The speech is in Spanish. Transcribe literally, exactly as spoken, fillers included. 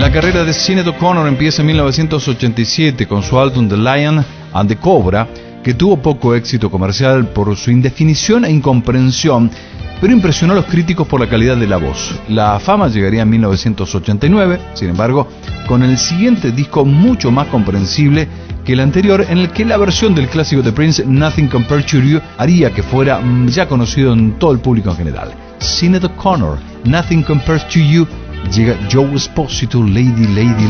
La carrera de Sinéad O'Connor empieza en mil novecientos ochenta y siete con su álbum The Lion and the Cobra, que tuvo poco éxito comercial por su indefinición e incomprensión, pero impresionó a los críticos por la calidad de la voz. La fama llegaría en mil novecientos ochenta y nueve, sin embargo, con el siguiente disco mucho más comprensible que el anterior, en el que la versión del clásico de Prince, Nothing Compares to You, haría que fuera ya conocido en todo el público en general. Sinéad O'Connor, Nothing Compares to You, llega Joe Esposito, Lady, Lady,